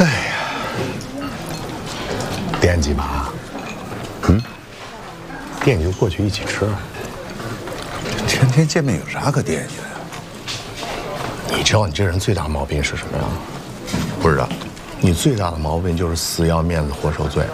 哎呀，惦记吧？惦记就过去一起吃。 天天见面有啥可惦记的呀？ 你知道你这人最大毛病是什么呀？ 不知道。 你最大的毛病就是死要面子活受罪。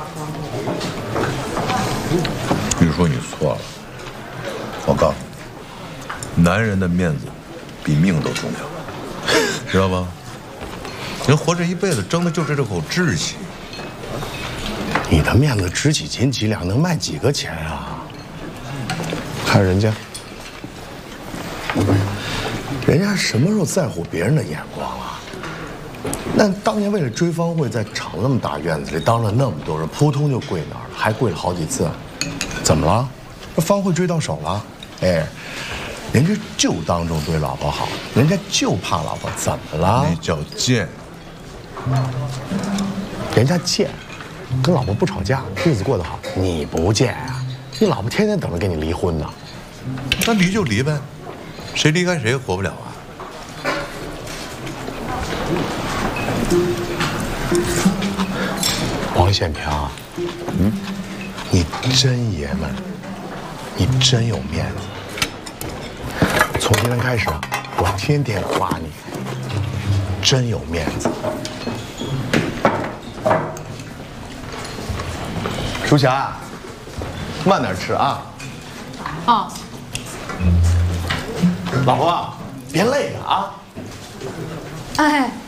玉叔，你错了。我告诉你，男人的面子比命都重要，知道吧？人活这一辈子争的就是这口志气。 你的面子值几斤几两，能卖几个钱啊？看人家，人家什么时候在乎别人的眼光啊？那当年为了追方慧，在厂那么大院子里当着那么多人，扑通就跪那儿了，还跪了好几次。怎么了？这方慧追到手了，哎，人家就当众对老婆好，人家就怕老婆，怎么了？ 那叫贱。 人家贱，跟老婆不吵架，日子过得好。你不贱啊？你老婆天天等着跟你离婚呢。 那离就离呗，谁离开谁也活不了啊。 王宪平，你真爷们儿，你真有面子。从今天开始，我天天夸你，真有面子。淑霞，慢点吃啊。 哦。 老婆，别累了啊。 哎。